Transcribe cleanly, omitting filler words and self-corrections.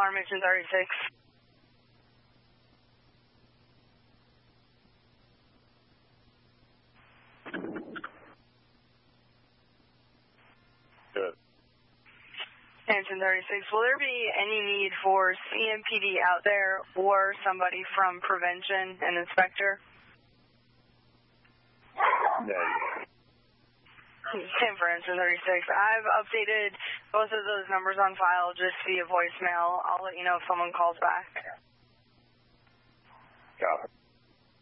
Formation 36. Good. Engine 36, will there be any need for CMPD out there or somebody from prevention, an inspector? Yeah. Tim for Engine 36. I've updated both of those numbers on file just via voicemail. I'll let you know if someone calls back. Got it.